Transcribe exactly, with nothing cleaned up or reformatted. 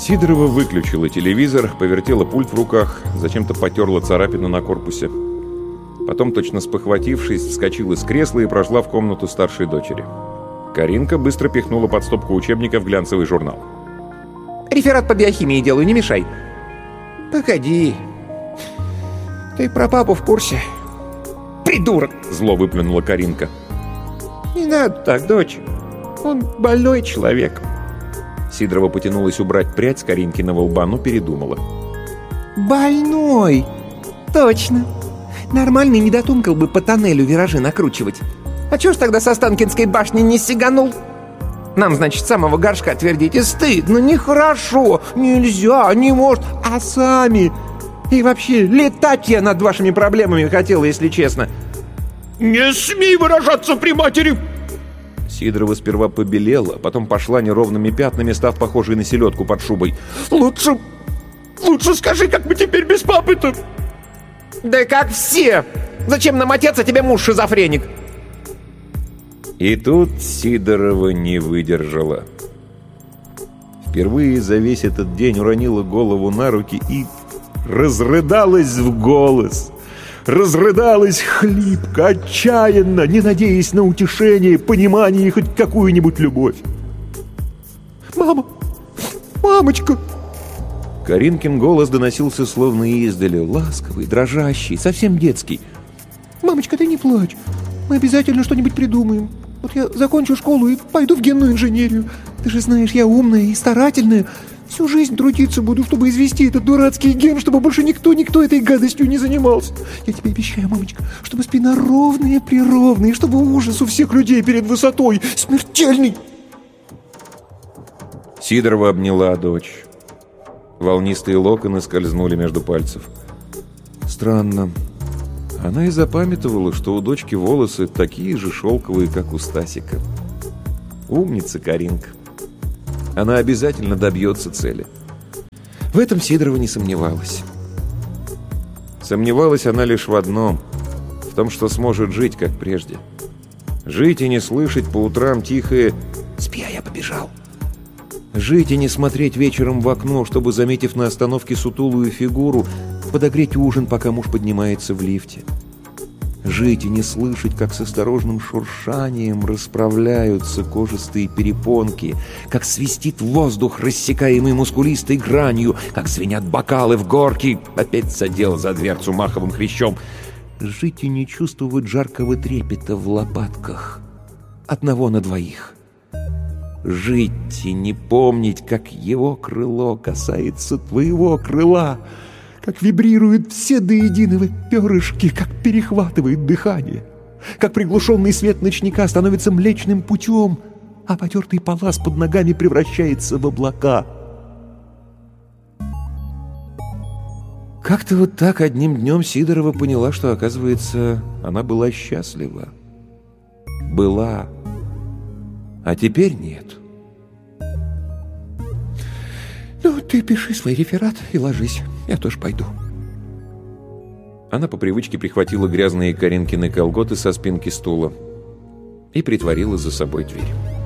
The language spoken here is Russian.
Сидорова выключила телевизор, повертела пульт в руках, зачем-то потерла царапину на корпусе. Потом, точно спохватившись, вскочила с кресла и прошла в комнату старшей дочери. Каринка быстро пихнула под стопку учебников глянцевый журнал. «Реферат по биохимии делаю, не мешай». «Погоди. Ты про папу в курсе?» «Придурок!» — зло выплюнула Каринка. «Не надо так, дочь. Он больной человек». Сидорова потянулась убрать прядь с Каринкиного лба, но передумала. «Больной! Точно! Нормальный не дотумкал бы по тоннелю виражи накручивать. А чё ж тогда со Останкинской башни не сиганул? Нам, значит, самого горшка твердите, стыдно, нехорошо, нельзя, не может, а сами. И вообще, летать я над вашими проблемами хотел, если честно». «Не смей выражаться при матери!» Сидорова сперва побелела, потом пошла неровными пятнами, став похожей на селедку под шубой. «Лучше... лучше скажи, как мы теперь без папы-то?» «Да как все! Зачем нам отец, а тебе муж шизофреник?» И тут Сидорова не выдержала. Впервые за весь этот день уронила голову на руки и разрыдалась в голос. Разрыдалась хлипко, отчаянно, не надеясь на утешение, понимание и хоть какую-нибудь любовь. «Мама! Мамочка!» Каринкин голос доносился словно издали, ласковый, дрожащий, совсем детский. «Мамочка, ты не плачь. Мы обязательно что-нибудь придумаем. Вот я закончу школу и пойду в генную инженерию. Ты же знаешь, я умная и старательная. Всю жизнь трудиться буду, чтобы извести этот дурацкий ген, чтобы больше никто-никто этой гадостью не занимался. Я тебе обещаю, мамочка, чтобы спина ровная-прировная, и чтобы ужас у всех людей перед высотой смертельный». Сидорова обняла дочь. Волнистые локоны скользнули между пальцев. Странно. Она и запамятовала, что у дочки волосы такие же шелковые, как у Стасика. Умница Каринка. Она обязательно добьется цели. В этом Сидорова не сомневалась. Сомневалась она лишь в одном: в том, что сможет жить, как прежде. Жить и не слышать по утрам тихое «Спи, а я побежал». Жить и не смотреть вечером в окно, чтобы, заметив на остановке сутулую фигуру, подогреть ужин, пока муж поднимается в лифте. Жить и не слышать, как с осторожным шуршанием расправляются кожистые перепонки, как свистит воздух, рассекаемый мускулистой гранью, как звенят бокалы в горке, опять задел за дверцу маховым хрящом. Жить и не чувствовать жаркого трепета в лопатках одного на двоих. Жить и не помнить, как его крыло касается твоего крыла, как вибрируют все до единого перышки, как перехватывает дыхание, как приглушенный свет ночника становится Млечным Путем, а потертый палас под ногами превращается в облака. Как-то вот так одним днем Сидорова поняла, что, оказывается, она была счастлива. Была. А теперь нет. «Ну, ты пиши свой реферат и ложись. Я тоже пойду». Она по привычке прихватила грязные Каринкины колготы со спинки стула и притворила за собой дверь.